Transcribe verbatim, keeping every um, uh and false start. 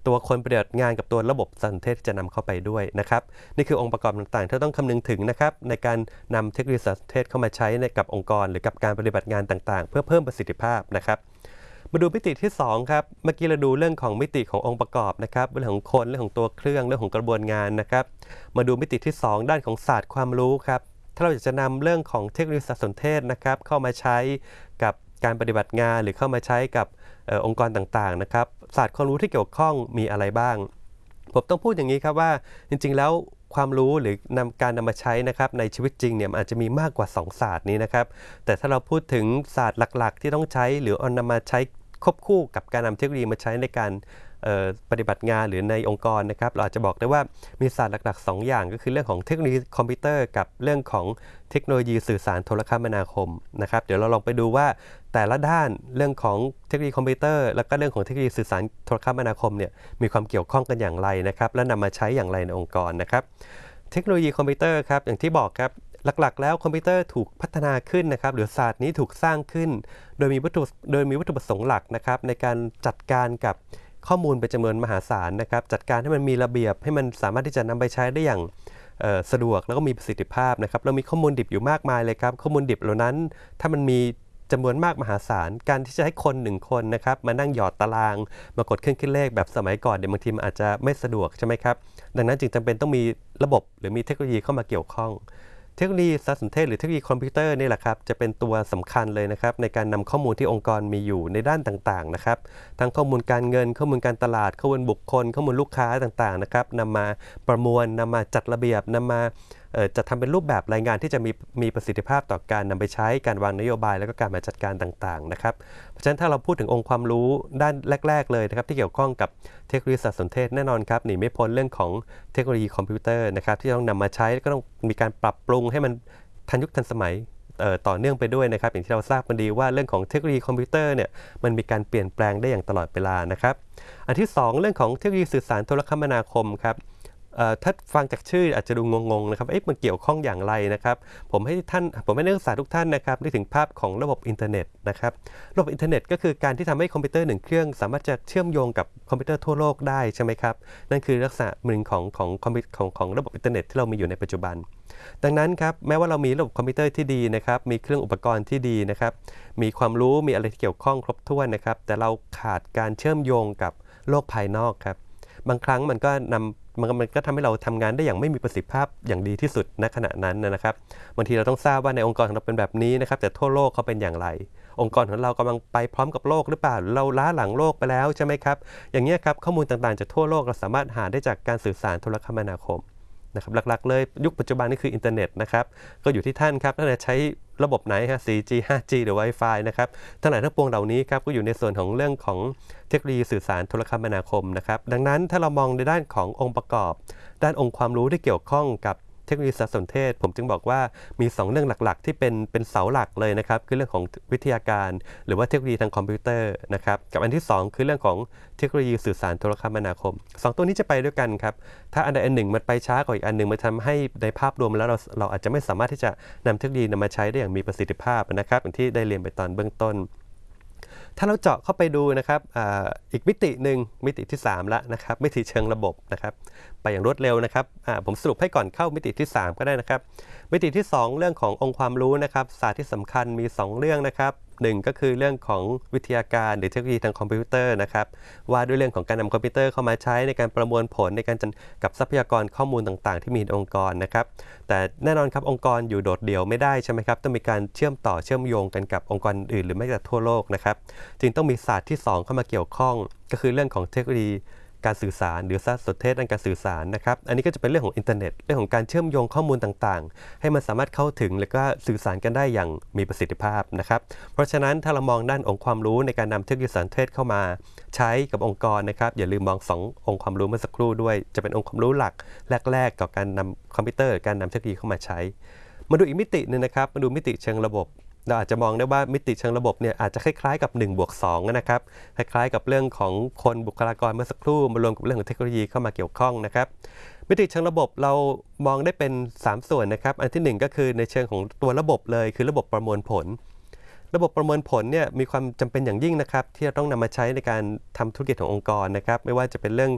ตัวคนปฏิบัติงานกับตัวระบบสารสนเทศจะนำเข้าไปด้วยนะครับนี่คือองค์ประกอบต่างๆที่ต้องคำนึงถึงนะครับในการนำเทคโนโลยีสารสนเทศเข้ามาใช้ในกับองค์กรหรือกับการปฏิบัติงานต่างๆเพื่อเพิ่มประสิทธิภาพนะครับมาดูมิติที่สองครับเมื่อกี้เราดูเรื่องของมิติขององค์ประกอบนะครับเรื่องของคนเรื่องของตัวเครื่องเรื่องของกระบวนงานนะครับมาดูมิติที่สองด้านของศาสตร์ความรู้ครับถ้าเราอยากจะนำเรื่องของเทคโนโลยีสารสนเทศนะครับเข้ามาใช้กับการปฏิบัติงานหรือเข้ามาใช้กับออองค์กรต่างๆนะครับศาสตร์ความรู้ที่เกี่ยวข้องมีอะไรบ้างผมต้องพูดอย่างนี้ครับว่าจริงๆแล้วความรู้หรือนำการนำมาใช้นะครับในชีวิตจริงเนี่ยมันอาจจะมีมากกว่าสองศาสตร์นี้นะครับแต่ถ้าเราพูดถึงศาสตร์หลักๆที่ต้องใช้หรือเอานำมาใช้ควบคู่กับการนำเทคโนโลยีมาใช้ในการปฏิบัติงานหรือในองค์กรนะครับเราอาจจะบอกได้ว่ามีศาสตร์หลักๆสองอย่างก็คือเรื่องของเทคโนโลยีคอมพิวเตอร์กับเรื่องของเทคโนโลยีสื่อสารโทรคมนาคมนะครับเดี๋ยวเราลองไปดูว่าแต่ละด้านเรื่องของเทคโนโลยีคอมพิวเตอร์แล้วก็เรื่องของเทคโนโลยีสื่อสารโทรคมนาคมเนี่ยมีความเกี่ยวข้องกันอย่างไรนะครับและนำมาใช้อย่างไรในองค์กรนะครับเทคโนโลยีคอมพิวเตอร์ครับอย่างที่บอกครับหลักๆแล้วคอมพิวเตอร์ถูกพัฒนาขึ้นนะครับหรือศาสตร์นี้ถูกสร้างขึ้นโดยมีวัตถุโดยมีวัตถุประสงค์หลักนะครับในการจัดการกับข้อมูลเป็นจำนวนมหาศาลนะครับจัดการให้มันมีระเบียบให้มันสามารถที่จะนำไปใช้ได้อย่างสะดวกแล้วก็มีประสิทธิภาพนะครับเรามีข้อมูลดิบอยู่มากมายเลยครับข้อมูลดิบเหล่านั้นถ้ามันมีจำนวนมากมหาศาลการที่จะให้คนหนึ่งคนนะครับมานั่งหยอดตารางมากดเครื่องคิดเลขแบบสมัยก่อนเดี๋ยวบางทีมันอาจจะไม่สะดวกใช่ไหมครับดังนั้นจึงจำเป็นต้องมีระบบหรือมีเทคโนโลยีเข้ามาเกี่ยวข้องเทคโนโลยีสารสนเทศหรือเทคโนโลยีคอมพิวเตอร์นี่แหละครับจะเป็นตัวสำคัญเลยนะครับในการนำข้อมูลที่องค์กรมีอยู่ในด้านต่างๆนะครับทั้งข้อมูลการเงินข้อมูลการตลาดข้อมูลบุคคลข้อมูลลูกค้าต่างๆนะครับนำมาประมวลนำมาจัดระเบียบนำมาจะทำเป็นรูปแบบรายงานที่จะมีมีประสิทธิภาพต่อการนำไปใช้การวางนโยบายแล้วก็การมาจัดการต่างๆนะครับเพราะฉะนั้นถ้าเราพูดถึงองค์ความรู้ด้านแรกๆเลยนะครับที่เกี่ยวข้องกับเทคโนโลยีสารสนเทศแน่นอนครับหนีไม่พ้นเรื่องของเทคโนโลยีคอมพิวเตอร์นะครับที่ต้องนำมาใช้ก็ต้องมีการปรับปรุงให้มันทันยุคทันสมัยต่อเนื่องไปด้วยนะครับอย่างที่เราทราบกันดีว่าเรื่องของเทคโนโลยีคอมพิวเตอร์เนี่ยมันมีการเปลี่ยนแปลงได้อย่างตลอดเวลานะครับอันที่สองเรื่องของเทคโนโลยีสื่อสารโทรคมนาคมครับถ้าฟังจากชื่ออาจจะดูงงๆนะครับเอ๊ะมันเกี่ยวข้องอย่างไรนะครับผมให้ท่านผมให้นักศึกษาทุกท่านนะครับนึกถึงภาพของระบบอินเทอร์เน็ตนะครับระบบอินเทอร์เน็ตก็คือการที่ทำให้คอมพิวเตอร์หนึ่งเครื่องสามารถจะเชื่อมโยงกับคอมพิวเตอร์ทั่วโลกได้ใช่ไหมครับนั่นคือลักษณะหนึ่งของของของของระบบอินเทอร์เน็ตที่เรามีอยู่ในปัจจุบันดังนั้นครับแม้ว่าเรามีระบบคอมพิวเตอร์ที่ดีนะครับมีเครื่องอุปกรณ์ที่ดีนะครับมีความรู้มีอะไรที่เกี่ยวข้องครบถ้วนนะครับแต่เราขาดการเชื่อมโยงกับโลกภายนอกครับบางครั้งมันก็นำมันมันก็ทำให้เราทำงานได้อย่างไม่มีประสิทธิภาพอย่างดีที่สุดณขณะนั้นนะครับบางทีเราต้องทราบว่าในองค์กรของเราเป็นแบบนี้นะครับแต่ทั่วโลกเขาเป็นอย่างไรองค์กรของเรากำลังไปพร้อมกับโลกหรือเปล่าเราล้าหลังโลกไปแล้วใช่ไหมครับอย่างนี้ครับข้อมูลต่างๆจากทั่วโลกเราสามารถหาได้จากการสื่อสารโทรคมนาคมนะครับหลักๆเลยยุคปัจจุบันนี่คืออินเทอร์เน็ตนะครับก็อยู่ที่ท่านครับท่านจะใช้ระบบไหนฮะ โฟร์จี ไฟว์จี หรือ Wi-Fi นะครับทั้งหลายทั้งปวงเหล่านี้ครับก็อยู่ในส่วนของเรื่องของเทคโนโลยีสื่อสารโทรคมนาคมนะครับดังนั้นถ้าเรามองในด้านขององค์ประกอบด้านองค์ความรู้ที่เกี่ยวข้องกับเทคโนโลยีสารสนเทศผมจึงบอกว่ามีสองเรื่องหลักๆที่เป็นเป็นเสาหลักเลยนะครับคือเรื่องของวิทยาการหรือว่าเทคโนโลยีทางคอมพิวเตอร์นะครับกับอันที่สองคือเรื่องของเทคโนโลยีสื่อสารโทรคมนาคมสองตัวนี้จะไปด้วยกันครับถ้าอันใดอันหนึ่งมันไปช้ากว่าอีกอันหนึ่งมันทำให้ในภาพรวมแล้วเราเราอาจจะไม่สามารถที่จะนำเทคโนโลยีนำมาใช้ได้อย่างมีประสิทธิภาพนะครับอย่างที่ได้เรียนไปตอนเบื้องต้นถ้าเราเจาะเข้าไปดูนะครับ อ, อีกมิติหนึ่งมิติที่สามแล้วนะครับมิติเชิงระบบนะครับไปอย่างรวดเร็วนะครับผมสรุปให้ก่อนเข้ามิติที่สามก็ได้นะครับมิติที่สองเรื่องขององค์ความรู้นะครับศาสตร์ที่สำคัญมีสองเรื่องนะครับหนึ่งก็คือเรื่องของวิทยาการหรือเทคโนโลยีทางคอมพิวเตอร์นะครับว่าด้วยเรื่องของการนำคอมพิวเตอร์เข้ามาใช้ในการประมวลผลในการจัดกับทรัพยากรข้อมูลต่างๆที่มีในองค์กรนะครับแต่แน่นอนครับองค์กรอยู่โดดเดี่ยวไม่ได้ใช่ไหมครับต้องมีการเชื่อมต่อเชื่อมโยงกันกับองค์กรอื่นหรือไม่แต่ทั่วโลกนะครับจึงต้องมีศาสตร์ที่สองเข้ามาเกี่ยวข้องก็คือเรื่องของเทคโนโลยีการสื่อสารหรือสารสนเทศด้านการสื่อสารนะครับอันนี้ก็จะเป็นเรื่องของอินเทอร์เน็ตเรื่องของการเชื่อมโยงข้อมูลต่างๆให้มันสามารถเข้าถึงและก็สื่อสารกันได้อย่างมีประสิทธิภาพนะครับเพราะฉะนั้นถ้าเรามองด้านองค์ความรู้ในการนำเทคโนโลยีสารสนเทศเข้ามาใช้กับองค์กรนะครับอย่าลืมมองสององค์ความรู้เมื่อสักครู่ด้วยจะเป็นองค์ความรู้หลักแรกๆกับการนำคอมพิวเตอร์การนำเทคโนโลยีเข้ามาใช้มาดูอีกมิตินึงนะครับมาดูมิติเชิงระบบเราอาจจะมองได้ว่ามิติเชิงระบบเนี่ยอาจจะคล้ายๆกับหนึ่งบวกสองนะครับคล้ายๆกับเรื่องของคนบุคลากรเมื่อสักครู่มารวมกับเรื่องของเทคโนโลยีเข้ามาเกี่ยวข้องนะครับมิติเชิงระบบเรามองได้เป็นสามส่วนนะครับอันที่หนึ่งก็คือในเชิงของตัวระบบเลยคือระบบประมวลผลระบบประเมินผลเนี่ยมีความจำเป็นอย่างยิ่งนะครับที่จะต้องนำมาใช้ในการทำธุรกิจขององค์กรนะครับไม่ว่าจะเป็นเรื่อง